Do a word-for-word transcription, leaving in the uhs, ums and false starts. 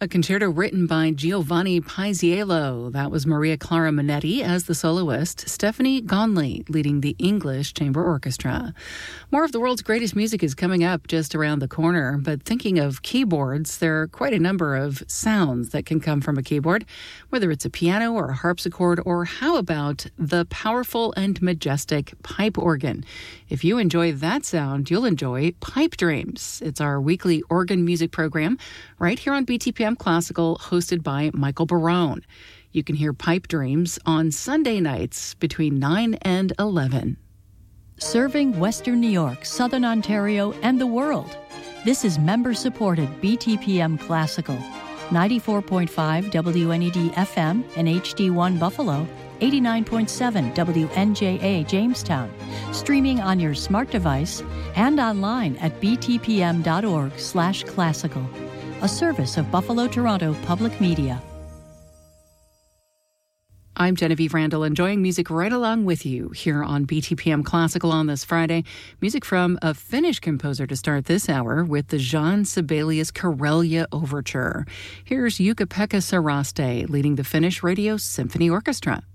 A concerto written by Giovanni Paisiello. That was Maria Clara Minetti as the soloist, Stephanie Gonley leading the English Chamber Orchestra. More of the world's greatest music is coming up just around the corner, but thinking of keyboards, there are quite a number of sounds that can come from a keyboard, whether it's a piano or a harpsichord, or how about the powerful and majestic pipe organ? If you enjoy that sound, you'll enjoy Pipe Dreams. It's our weekly organ music program right here on B T P M Classical, hosted by Michael Barone. You can hear Pipe Dreams on Sunday nights between nine and eleven. Serving Western New York, Southern Ontario, and the world. This is member-supported B T P M Classical. ninety-four point five W N E D F M and H D one Buffalo, eighty-nine point seven W N J A Jamestown. Streaming on your smart device and online at b t p m dot org slash classical. A service of Buffalo Toronto Public Media. I'm Genevieve Randall, enjoying music right along with you here on B T P M Classical on this Friday. Music from a Finnish composer to start this hour with the Jean Sibelius Karelia Overture. Here's Jukka-Pekka Saraste leading the Finnish Radio Symphony Orchestra.